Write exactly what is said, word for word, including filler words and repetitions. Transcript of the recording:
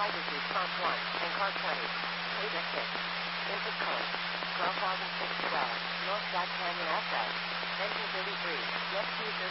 Receive prompt one, and card twenty. Page at six. Input code. twelve thousand six hundred twelve. North Black Canyon F S. Engine thirty-three. Jet two